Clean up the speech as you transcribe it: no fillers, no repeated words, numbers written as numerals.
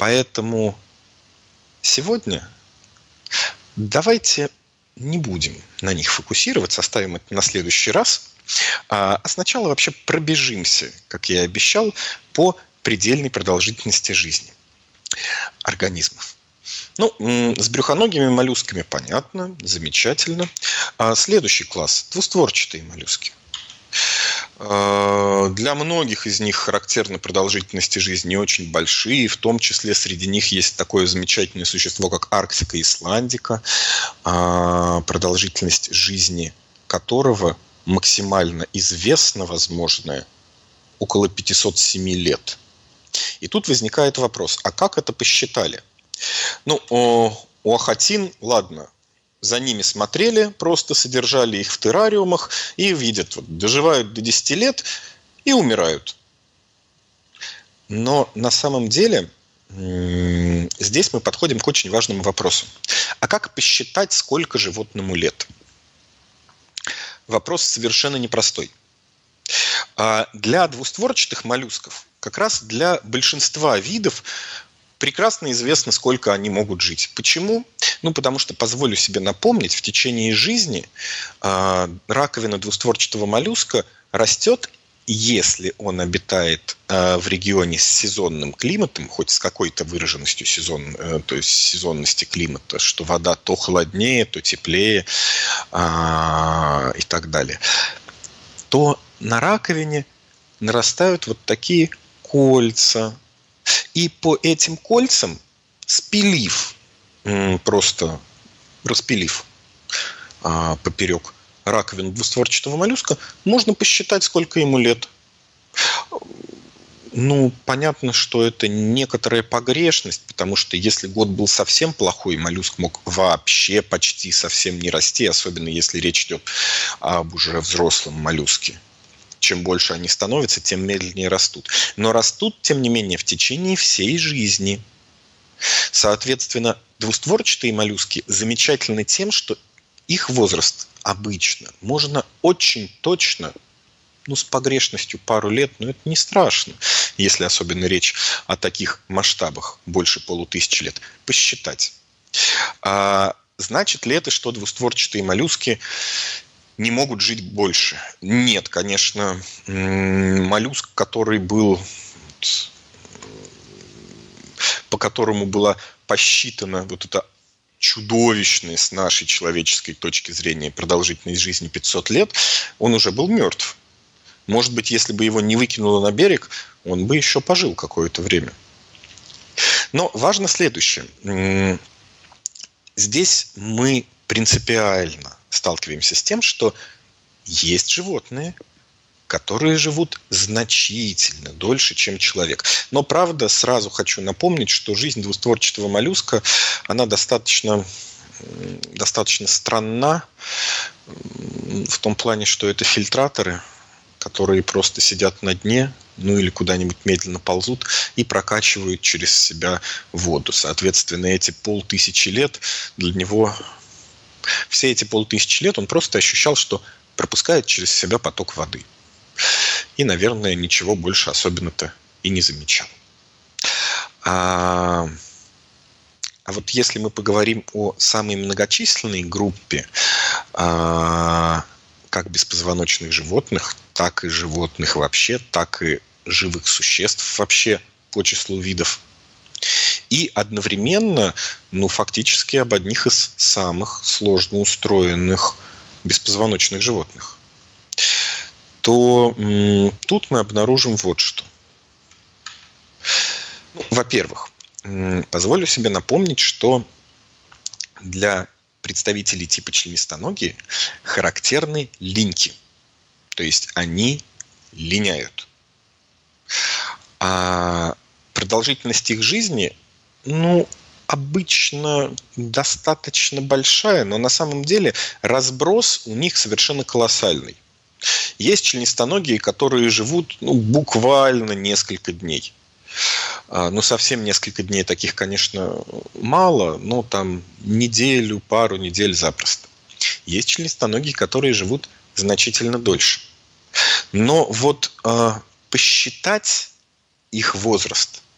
Поэтому сегодня давайте не будем на них фокусироваться, оставим это на следующий раз. А сначала вообще пробежимся, как я и обещал, по предельной продолжительности жизни организмов. С брюхоногими моллюсками понятно, замечательно. Следующий класс – двустворчатые моллюски. Для многих из них характерны продолжительности жизни очень большие, в том числе среди них есть такое замечательное существо, как арктика исландика, продолжительность жизни которого максимально известна, возможная, около 507 лет. И тут возникает вопрос, а как это посчитали? У ахатин, ладно, за ними смотрели, просто содержали их в террариумах и видят, доживают до 10 лет и умирают. Но на самом деле здесь мы подходим к очень важному вопросу. А как посчитать, сколько животному лет? Вопрос совершенно непростой. Для двустворчатых моллюсков, как раз для большинства видов, прекрасно известно, сколько они могут жить. Почему? Потому что, позволю себе напомнить, в течение жизни раковина двустворчатого моллюска растет, если он обитает в регионе с сезонным климатом, хоть с какой-то выраженностью то есть сезонности климата, что вода то холоднее, то теплее и так далее, то на раковине нарастают вот такие кольца. И по этим кольцам, просто распилив поперек раковину двустворчатого моллюска, можно посчитать, сколько ему лет. Понятно, что это некоторая погрешность, потому что если год был совсем плохой, моллюск мог вообще почти совсем не расти, особенно если речь идет об уже взрослом моллюске. Чем больше они становятся, тем медленнее растут. Но растут, тем не менее, в течение всей жизни. Соответственно, двустворчатые моллюски замечательны тем, что их возраст обычно можно очень точно, с погрешностью пару лет, но это не страшно, если особенно речь о таких масштабах, больше 5000 лет, посчитать. Значит ли это, что двустворчатые моллюски не могут жить больше? Нет, конечно. Моллюск, по которому была посчитана эта чудовищная с нашей человеческой точки зрения продолжительность жизни 500 лет, он уже был мертв. Может быть, если бы его не выкинуло на берег, он бы еще пожил какое-то время. Но важно следующее. Здесь мы принципиально сталкиваемся с тем, что есть животные, которые живут значительно дольше, чем человек. Но, правда, сразу хочу напомнить, что жизнь двустворчатого моллюска, она достаточно странна в том плане, что это фильтраторы, которые просто сидят на дне, или куда-нибудь медленно ползут и прокачивают через себя воду. Соответственно, эти 5000 лет для него... Все эти 5000 лет он просто ощущал, что пропускает через себя поток воды. И, наверное, ничего больше особенно-то и не замечал. А вот если мы поговорим о самой многочисленной группе как беспозвоночных животных, так и животных вообще, так и живых существ вообще по числу видов, и одновременно, фактически об одних из самых сложно устроенных беспозвоночных животных, то тут мы обнаружим вот что. Во-первых, позволю себе напомнить, что для представителей типа членистоногие характерны линьки, то есть они линяют. А продолжительность их жизни обычно достаточно большая, но на самом деле разброс у них совершенно колоссальный. Есть членистоногие, которые живут буквально несколько дней. Совсем несколько дней таких, конечно, мало, но там неделю, пару недель запросто. Есть членистоногие, которые живут значительно дольше. Но посчитать их возраст